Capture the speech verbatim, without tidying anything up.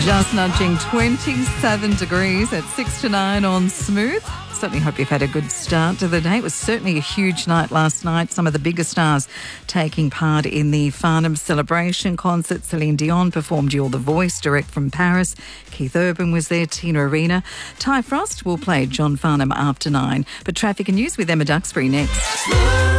Just nudging twenty-seven degrees at six to nine on Smooth. Certainly hope you've had a good start to the day. It was certainly a huge night last night. Some of the biggest stars taking part in the Farnham Celebration concert. Celine Dion performed You're the Voice direct from Paris. Keith Urban was there, Tina Arena. Ty Frost will play John Farnham after nine. But traffic and news with Emma Duxbury next.